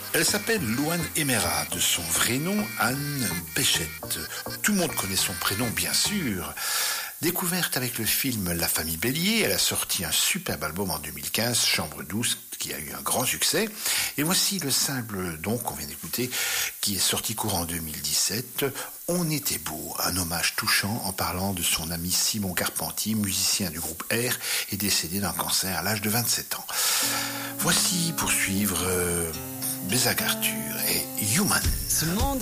Elle s'appelle Louane Emera, de son vrai nom Anne Péchette. Tout le monde connaît son prénom, bien sûr. Découverte avec le film La Famille Bélier, elle a sorti un superbe album en 2015, Chambre douce, qui a eu un grand succès. Et voici le simple donc qu'on vient d'écouter, qui est sorti courant 2017, On était beau, un hommage touchant en parlant de son ami Simon Carpentier, musicien du groupe R, et décédé d'un cancer à l'âge de 27 ans. Voici pour suivre Bézac Arthur et Human.